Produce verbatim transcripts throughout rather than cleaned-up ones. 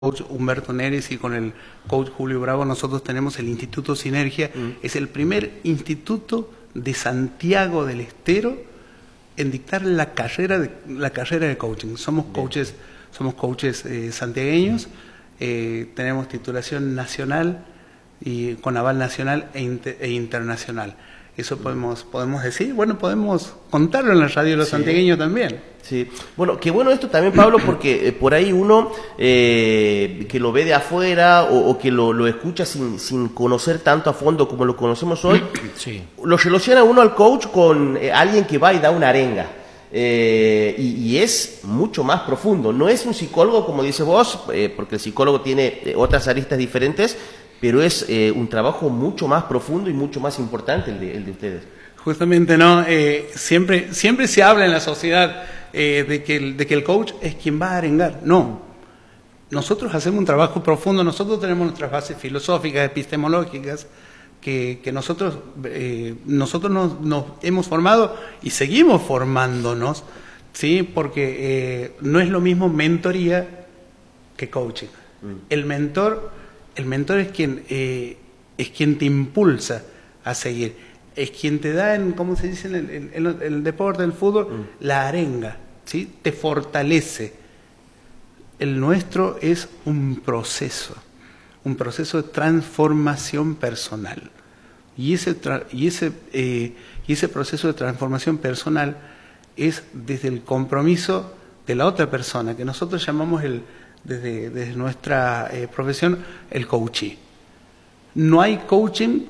coach Humberto Neres y con el coach Julio Bravo, nosotros tenemos el Instituto Sinergia, mm. es el primer instituto de Santiago del Estero en dictar la carrera de, la carrera de coaching. Somos Bien. coaches, somos coaches eh, santiagueños, eh, tenemos titulación nacional y con aval nacional e, inter, e internacional. Eso podemos, podemos decir, bueno, podemos contarlo en la radio de los sí. santiagueños también. Sí, bueno, qué bueno esto también, Pablo, porque eh, por ahí uno eh, que lo ve de afuera o, o que lo, lo escucha sin, sin conocer tanto a fondo como lo conocemos hoy, sí. lo relaciona uno al coach con eh, alguien que va y da una arenga. Eh, y, y es mucho más profundo. No es un psicólogo, como dice vos, eh, porque el psicólogo tiene eh, otras aristas diferentes, pero es eh, un trabajo mucho más profundo y mucho más importante el de, el de ustedes. Justamente, ¿no? Eh, siempre, siempre se habla en la sociedad eh, de, que el, de que el coach es quien va a arengar. No. Nosotros hacemos un trabajo profundo, nosotros tenemos nuestras bases filosóficas, epistemológicas, que, que nosotros, eh, nosotros nos, nos hemos formado y seguimos formándonos, ¿sí? Porque eh, no es lo mismo mentoría que coaching. Mm. El mentor, el mentor es quien, eh, es quien te impulsa a seguir. Es quien te da, en, ¿cómo se dice en el, en el, en el deporte del fútbol? Mm. La arenga, ¿sí? Te fortalece. El nuestro es un proceso, un proceso de transformación personal. Y ese, tra y ese, eh, y ese proceso de transformación personal es desde el compromiso de la otra persona, que nosotros llamamos el, desde, desde nuestra eh, profesión el coachee. No hay coaching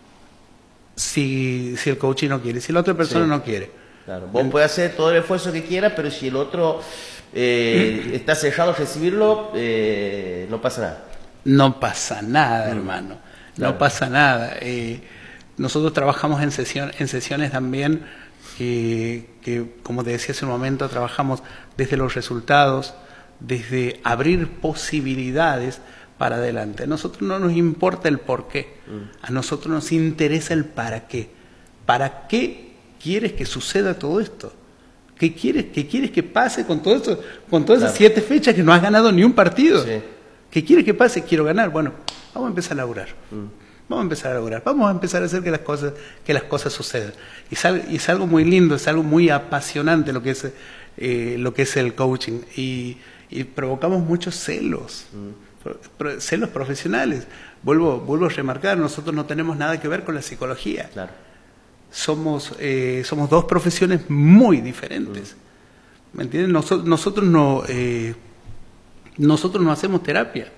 Si, si el coach no quiere, si la otra persona sí. no quiere. Claro. Vos podés hacer todo el esfuerzo que quieras, pero si el otro eh, está cerrado a recibirlo, eh, no pasa nada. No pasa nada, mm. hermano. Claro. No pasa nada. Eh, nosotros trabajamos en, sesión, en sesiones también, eh, que como te decía hace un momento, trabajamos desde los resultados, desde abrir posibilidades para adelante. A nosotros no nos importa el por qué, a nosotros nos interesa el para qué. ¿Para qué quieres que suceda todo esto? ¿Qué quieres, qué quieres que pase con todo esto, con todas claro. esas siete fechas que no has ganado ni un partido? Sí. ¿Qué quieres que pase? Quiero ganar. Bueno, vamos a empezar a laburar. Mm. Vamos a empezar a laburar. Vamos a empezar a hacer que las cosas, que las cosas sucedan. Y es algo, y es algo muy lindo, es algo muy apasionante lo que es, eh, lo que es el coaching. Y, y provocamos muchos celos. Mm. celos profesionales. Vuelvo, vuelvo a remarcar, nosotros no tenemos nada que ver con la psicología. Claro. Somos, eh, somos dos profesiones muy diferentes. Mm. ¿Me entienden? Nos, nosotros no, eh, nosotros no hacemos terapia.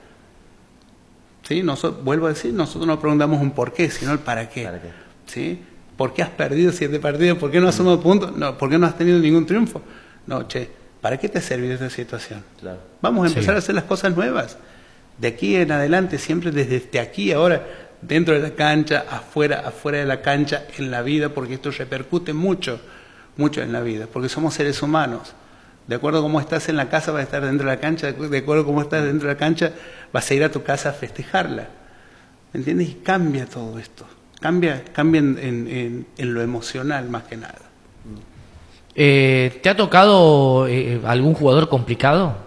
¿Sí? Nos, vuelvo a decir, nosotros no preguntamos un por qué, sino el para qué. ¿Para qué? ¿Sí? ¿Por qué has perdido siete partidos? ¿Por qué no has sumado mm. puntos? No, ¿por qué no has tenido ningún triunfo? No, che, ¿para qué te ha servido esta situación? Claro. Vamos a empezar sí. a hacer las cosas nuevas. De aquí en adelante, siempre desde aquí, ahora, dentro de la cancha, afuera, afuera de la cancha, en la vida, porque esto repercute mucho, mucho en la vida, porque somos seres humanos. De acuerdo a cómo estás en la casa, vas a estar dentro de la cancha, de acuerdo a cómo estás dentro de la cancha, vas a ir a tu casa a festejarla. ¿Me entiendes? Y cambia todo esto, cambia, cambia en, en, en lo emocional más que nada. Eh, ¿Te ha tocado eh, algún jugador complicado?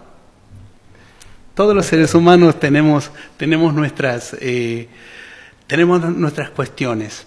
Todos los seres humanos tenemos, tenemos, nuestras, eh, tenemos nuestras cuestiones.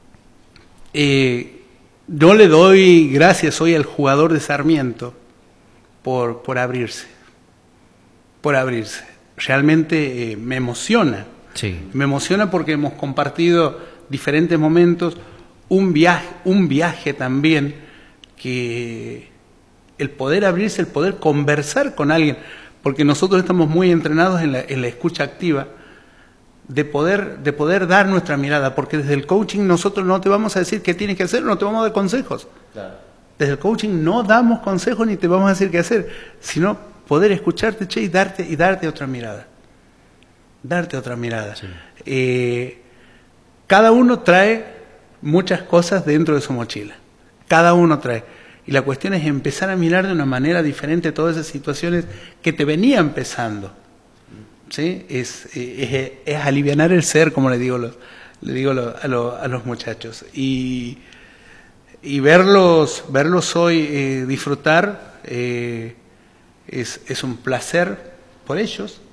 Eh, yo le doy gracias hoy al jugador de Sarmiento por, por abrirse, por abrirse. Realmente eh, me emociona, sí. me emociona porque hemos compartido diferentes momentos, un viaje, un viaje también, que el poder abrirse, el poder conversar con alguien, porque nosotros estamos muy entrenados en la, en la escucha activa, de poder, de poder dar nuestra mirada, porque desde el coaching nosotros no te vamos a decir qué tienes que hacer, no te vamos a dar consejos. Claro. Desde el coaching no damos consejos ni te vamos a decir qué hacer, sino poder escucharte, che, y darte, y darte otra mirada. Darte otra mirada. Sí. Eh, cada uno trae muchas cosas dentro de su mochila. Cada uno trae. Y la cuestión es empezar a mirar de una manera diferente todas esas situaciones que te venían pesando. ¿Sí? Es, es, es alivianar el ser, como le digo, los, le digo lo, a, lo, a los muchachos. Y, y verlos, verlos hoy eh, disfrutar eh, es, es un placer por ellos,